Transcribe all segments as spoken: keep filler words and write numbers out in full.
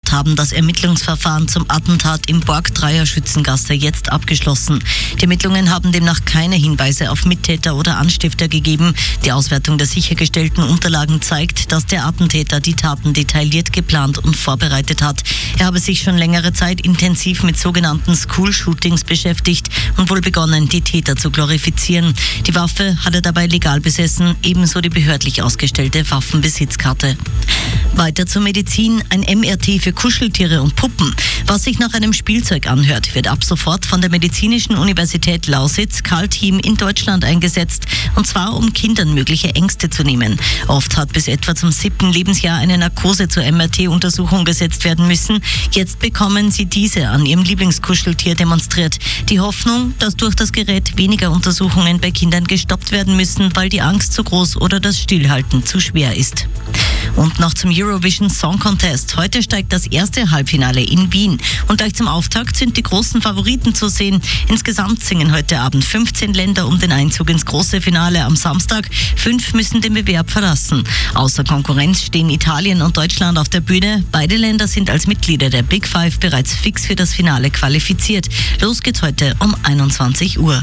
Nacht haben das Ermittlungsverfahren zum Attentat im Borgdreier Schützengasse jetzt abgeschlossen. Die Ermittlungen haben demnach keine Hinweise auf Mittäter oder Anstifter gegeben. Die Auswertung der sichergestellten Unterlagen zeigt, dass der Attentäter die Taten detailliert geplant und vorbereitet hat. Er habe sich schon längere Zeit intensiv mit sogenannten School-Shootings beschäftigt und wohl begonnen, die Täter zu glorifizieren. Die Waffe hat er dabei legal besessen, ebenso die behördlich ausgestellte Waffenbesitzkarte. Weiter zur Medizin. Ein M R T für Kuscheltiere und Puppen. Was sich nach einem Spielzeug anhört, wird ab sofort von der Medizinischen Universität Lausitz K A L-Team in Deutschland eingesetzt. Und zwar, um Kindern mögliche Ängste zu nehmen. Oft hat bis etwa zum siebten Lebensjahr eine Narkose zur M R T-Untersuchung gesetzt werden müssen. Jetzt bekommen sie diese an ihrem Lieblingskuscheltier demonstriert. Die Hoffnung, dass durch das Gerät weniger Untersuchungen bei Kindern gestoppt werden müssen, weil die Angst zu groß oder das Stillhalten zu schwer ist. Und noch zum Eurovision Song Contest. Heute steigt das erste Halbfinale in Wien. Und gleich zum Auftakt sind die großen Favoriten zu sehen. Insgesamt singen heute Abend fünfzehn Länder um den Einzug ins große Finale am Samstag. Fünf müssen den Bewerb verlassen. Außer Konkurrenz stehen Italien und Deutschland auf der Bühne. Beide Länder sind als Mitglieder der Big Five bereits fix für das Finale qualifiziert. Los geht's heute um einundzwanzig Uhr.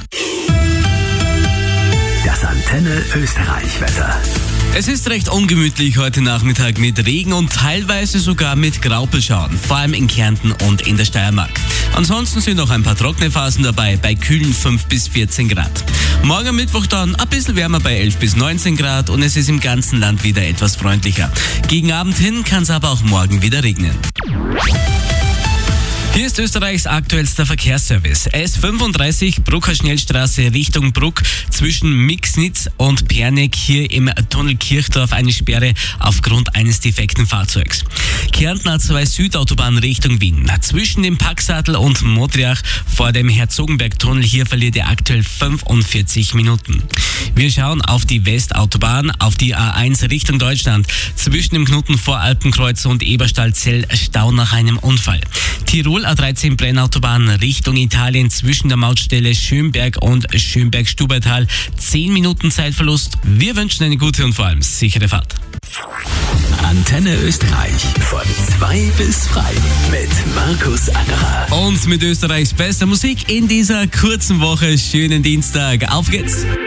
Das Antenne Österreich-Wetter. Es ist recht ungemütlich heute Nachmittag mit Regen und teilweise sogar mit Graupelschauern, vor allem in Kärnten und in der Steiermark. Ansonsten sind noch ein paar trockene Phasen dabei, bei kühlen fünf bis vierzehn Grad. Morgen Mittwoch dann ein bisschen wärmer bei elf bis neunzehn Grad und es ist im ganzen Land wieder etwas freundlicher. Gegen Abend hin kann es aber auch morgen wieder regnen. Hier ist Österreichs aktuellster Verkehrsservice. S fünfunddreißig, Brucker Schnellstraße Richtung Bruck zwischen Mixnitz und Pernik, hier im Tunnel Kirchdorf eine Sperre aufgrund eines defekten Fahrzeugs. Kärnten A zwei Südautobahn Richtung Wien. Zwischen dem Packsattel und Modriach vor dem Herzogenberg-Tunnel, hier verliert ihr aktuell fünfundvierzig Minuten. Wir schauen auf die Westautobahn, auf die A eins Richtung Deutschland. Zwischen dem Knoten Voralpenkreuz und Eberstadt-Zell Stau nach einem Unfall. Tirol A dreizehn Brennautobahn Richtung Italien zwischen der Mautstelle Schönberg und Schönberg-Stubaital. zehn Minuten Zeitverlust. Wir wünschen eine gute und vor allem sichere Fahrt. Antenne Österreich von zwei bis drei mit Markus Angerer. Und mit Österreichs bester Musik in dieser kurzen Woche. Schönen Dienstag. Auf geht's!